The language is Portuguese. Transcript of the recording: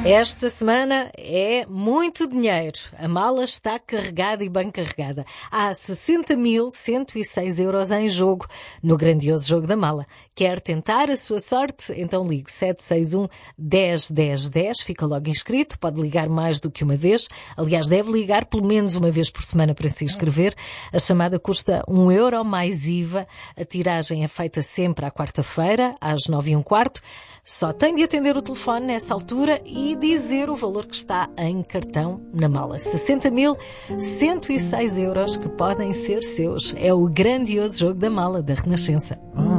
Esta semana é muito dinheiro. A mala está carregada e bem carregada. Há 60.106 euros em jogo no grandioso jogo da mala. Quer tentar a sua sorte? Então ligue 761 10 10 10. Fica logo inscrito. Pode ligar mais do que uma vez. Aliás, deve ligar pelo menos uma vez por semana para se inscrever. A chamada custa €1 mais IVA. A tiragem é feita sempre à quarta-feira, às 9h15. Só tem de atender o telefone nessa altura e dizer o valor que está em cartão na mala. 60.106 euros que podem ser seus. É o grandioso jogo da mala da Renascença.